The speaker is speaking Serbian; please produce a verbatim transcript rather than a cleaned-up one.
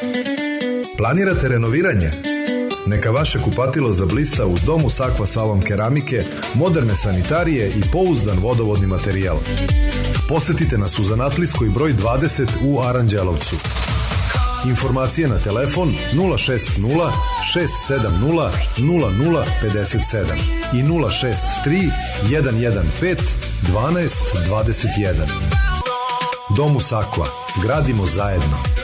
Planirate renoviranje? Neka vaše kupatilo zablista uz Dom uz Aqua salon keramike, moderne sanitarije i pouzdan vodovodni materijal. Posetite nas u Zanatlijskoj broj dvadeset u Aranđelovcu. Informacije na telefon nula šest nula šest sedam nula nula nula pet sedam i nula šest tri jedan jedan pet dvanaest dvadeset jedan. Dom uz Aqua. Gradimo zajedno.